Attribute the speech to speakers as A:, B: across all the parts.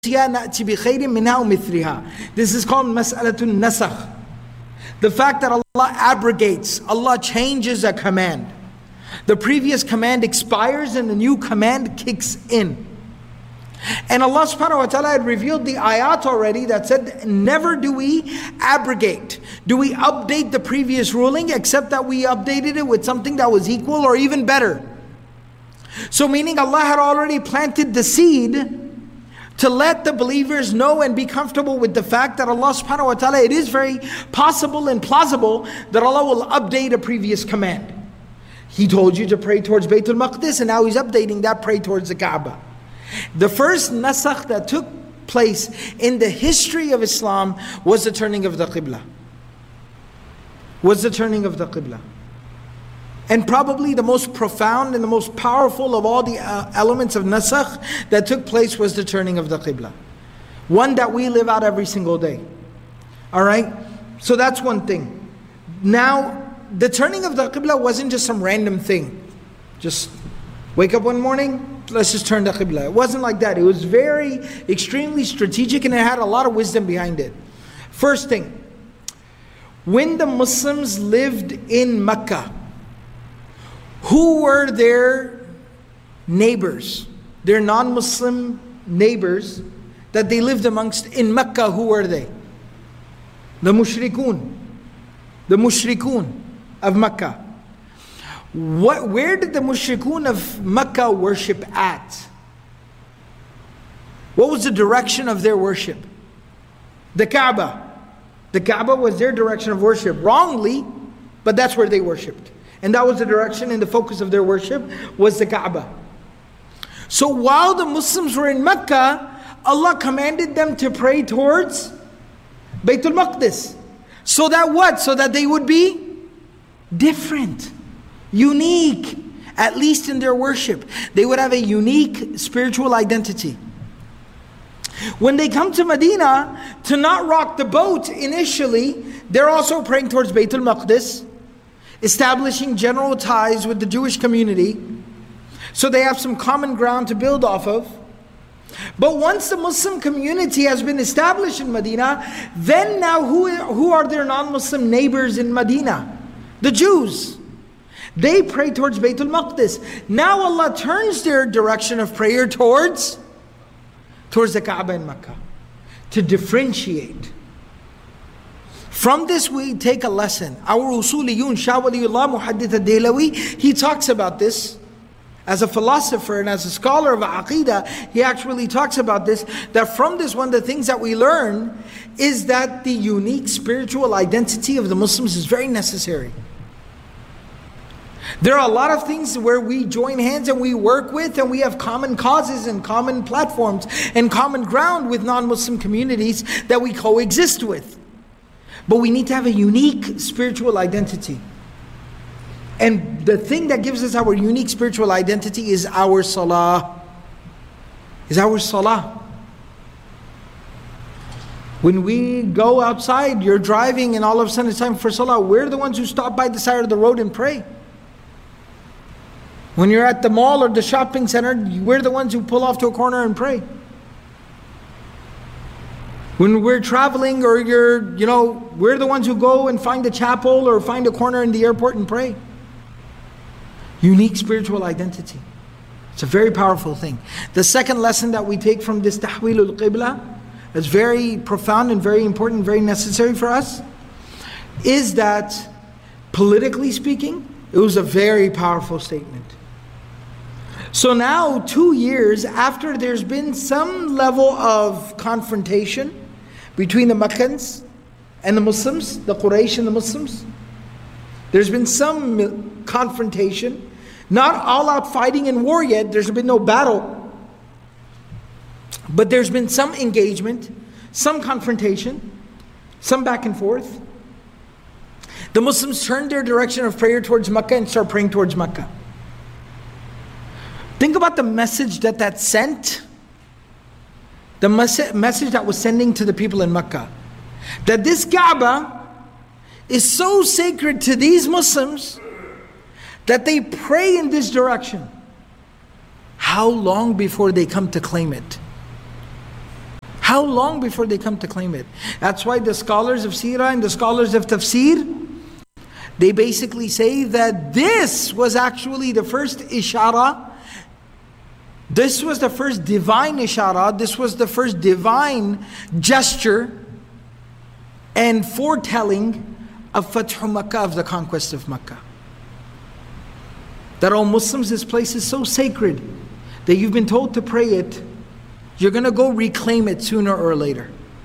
A: نأتي بخير منها ومثلها. This is called مسألة النسخ. The fact that Allah abrogates, Allah changes a command. The previous command expires and the new command kicks in. And Allah subhanahu wa ta'ala had revealed the ayat already that said, never do we abrogate, do we update the previous ruling, except that we updated it with something that was equal or even better. So meaning Allah had already planted the seed to let the believers know and be comfortable with the fact that Allah subhanahu wa ta'ala, it is very possible and plausible that Allah will update a previous command. He told you to pray towards Baytul Maqdis, and now He's updating that, pray towards the Kaaba. The first nasakh that took place in the history of Islam was the turning of the Qibla. And probably the most profound and the most powerful of all the elements of nasakh that took place was the turning of the Qibla. One that we live out every single day. Alright? So that's one thing. Now, the turning of the Qibla wasn't just some random thing. Just wake up one morning, let's just turn the Qibla. It wasn't like that. It was very, extremely strategic, and it had a lot of wisdom behind it. First thing, when the Muslims lived in Mecca, who were their neighbors? Their non-Muslim neighbors that they lived amongst in Mecca, who were they? The mushrikun. The mushrikun of Mecca. Where did the mushrikun of Mecca worship at? What was the direction of their worship? The Kaaba. The Kaaba was their direction of worship. Wrongly, but that's where they worshipped. And that was the direction and the focus of their worship was the Kaaba. So while the Muslims were in Mecca, Allah commanded them to pray towards Baytul Maqdis. So that what? So that they would be different, unique, at least in their worship. They would have a unique spiritual identity. When they come to Medina, to not rock the boat initially, they're also praying towards Baytul Maqdis, establishing general ties with the Jewish community, so they have some common ground to build off of. But once the Muslim community has been established in Medina, then now who are their non-Muslim neighbors in Medina? The Jews. They pray towards Baytul Maqdis. Now Allah turns their direction of prayer towards the Kaaba in Mecca, to differentiate. From this we take a lesson. Our Usuliyun, Shah Waliullah Muhaddith al-Dehlewi, he talks about this as a philosopher and as a scholar of Aqidah. He actually talks about this, that from this one of the things that we learn is that the unique spiritual identity of the Muslims is very necessary. There are a lot of things where we join hands and we work with, and we have common causes and common platforms and common ground with non-Muslim communities that we coexist with. But we need to have a unique spiritual identity. And the thing that gives us our unique spiritual identity is our salah. When we go outside, you're driving and all of a sudden it's time for salah, we're the ones who stop by the side of the road and pray. When you're at the mall or the shopping center, we're the ones who pull off to a corner and pray. When we're traveling or we're the ones who go and find a chapel or find a corner in the airport and pray. Unique spiritual identity. It's a very powerful thing. The second lesson that we take from this Tahwilul Qibla, that's very profound and very important, very necessary for us, is that politically speaking, it was a very powerful statement. So now, 2 years after there's been some level of confrontation between the Meccans and the Muslims, the Quraysh and the Muslims, there's been some confrontation, not all out fighting and war yet, there's been no battle, but there's been some engagement, some confrontation, some back and forth. The Muslims turned their direction of prayer towards Mecca and start praying towards Mecca. Think about the message that sent. The message that was sending to the people in Mecca. That this Kaaba is so sacred to these Muslims that they pray in this direction. How long before they come to claim it? How long before they come to claim it? That's why the scholars of Sirah and the scholars of Tafsir, they basically say that this was actually the first ishara. This was the first divine ishara. This was the first divine gesture and foretelling of Fathu Makkah, of the conquest of Makkah. That all Muslims, this place is so sacred that you've been told to pray it. You're going to go reclaim it sooner or later.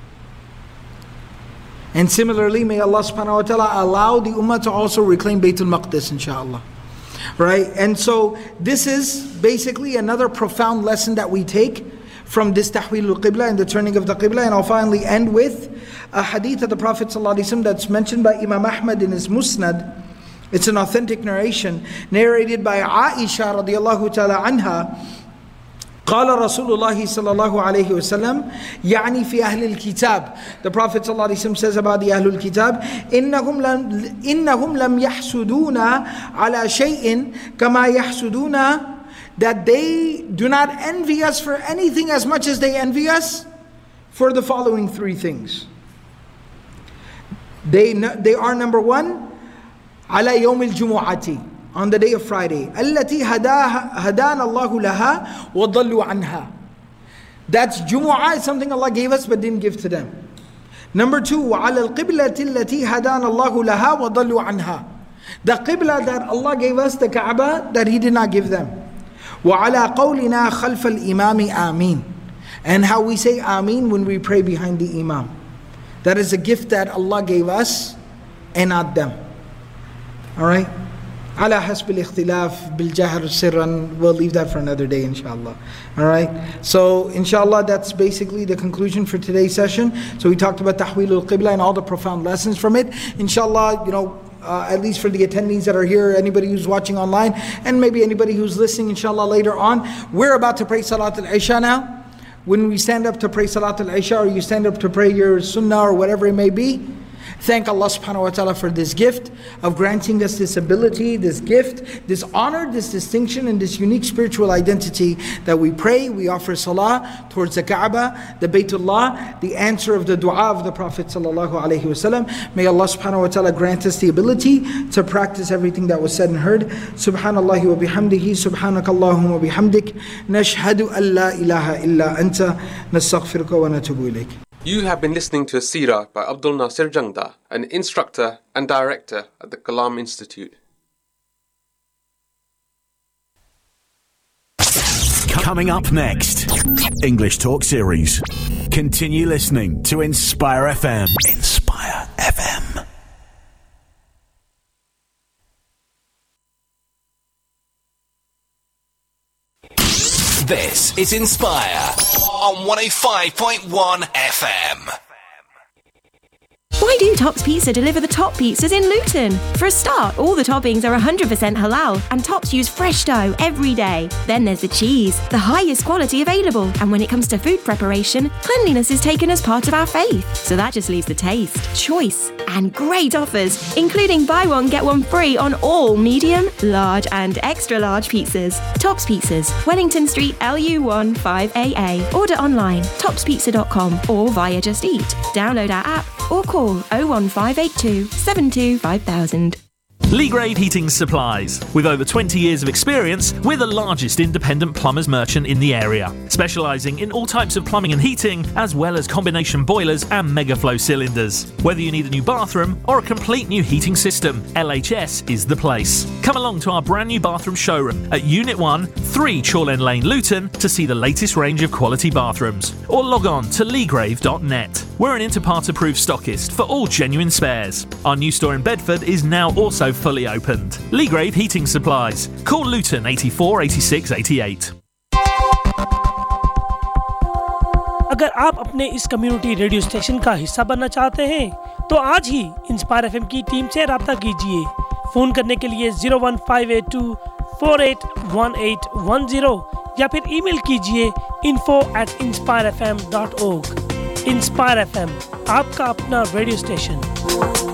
A: And similarly, may Allah subhanahu wa ta'ala allow the ummah to also reclaim Baytul Maqdis, inshallah. Right? And so this is basically another profound lesson that we take from this tahweel al-qibla and the turning of the qibla. And I'll finally end with a hadith of the Prophet ﷺ that's mentioned by Imam Ahmad in his Musnad. It's an authentic narration narrated by Aisha radiallahu ta'ala anha. قال رسول الله صلى الله عليه وسلم يعني في أهل الكتاب. The Prophet صلى الله عليه وسلم says about the أهل الكتاب إنهم لم يحسدون على شيء كما يحسدون, that they do not envy us for anything as much as they envy us for the following three things. They are, number one, على يوم الجمعة, on the day of Friday, التي هدانا الله لها وضلوا عنها. That's Jumu'ah, something Allah gave us but didn't give to them. Number two, وعلى القبلة التي هدانا الله لها وضلوا عنها. The qibla that Allah gave us, the Kaaba, that He did not give them. وعلى قولنا خلف الإمام آمين. And how we say Ameen when we pray behind the Imam. That is a gift that Allah gave us and not them. Alright? على حسب الاختلاف بالجهر سرا. We'll leave that for another day, inshallah. Alright? So, inshallah, that's basically the conclusion for today's session. So we talked about Tahweel al-Qibla and all the profound lessons from it. Inshallah, at least for the attendees that are here, anybody who's watching online, and maybe anybody who's listening, inshallah, later on, we're about to pray Salat al-Isha now. When we stand up to pray Salat al-Isha, or you stand up to pray your Sunnah or whatever it may be, thank Allah subhanahu wa ta'ala for this gift of granting us this ability, this gift, this honor, this distinction, and this unique spiritual identity that we pray, we offer salah towards the Kaaba, the Baytullah, the answer of the dua of the Prophet sallallahu alaihi wasallam. May Allah subhanahu wa ta'ala grant us the ability to practice everything that was said and heard. Subhanallahi wa bihamdihi, subhanakallahumma wa bihamdik, nashhadu an la ilaha illa anta, nastaghfiruka wa natubu ilayk.
B: You have been listening to a seerah by Abdul Nasir Jangda, an instructor and director at the Kalam Institute.
C: Coming up next, English Talk Series. Continue listening to Inspire FM. Inspire FM. This is Inspire on 105.1 FM.
D: Why do Tops Pizza deliver the top pizzas in Luton? For a start, all the toppings are 100% halal and Tops use fresh dough every day. Then there's the cheese, the highest quality available. And when it comes to food preparation, cleanliness is taken as part of our faith. So that just leaves the taste, choice, and great offers, including buy one, get one free on all medium, large, and extra large pizzas. Tops Pizzas, Wellington Street, LU1 5AA. Order online, topspizza.com or via Just Eat. Download our app or call 01582 72 5000.
E: Leagrave Heating Supplies. With over 20 years of experience, we're the largest independent plumbers merchant in the area, specialising in all types of plumbing and heating, as well as combination boilers and megaflow cylinders. Whether you need a new bathroom or a complete new heating system, LHS is the place. Come along to our brand new bathroom showroom at Unit 1, 3 Chorlend Lane, Luton, to see the latest range of quality bathrooms. Or log on to leagrave.net. We're an Interpart approved stockist for all genuine spares. Our new store in Bedford is now also fully opened. Leagrave Heating Supplies. Call Luton 84 86 88.
F: अगर आप अपने इस community radio station का हिस्सा बनना चाहते हैं तो आज ही इंस्पायर एफएम की टीम से राब्ता कीजिए। फोन करने के लिए 01582 481810 या फिर ईमेल कीजिए info@inspirefm.org। इंस्पायर एफएम, आपका अपना रेडियो स्टेशन।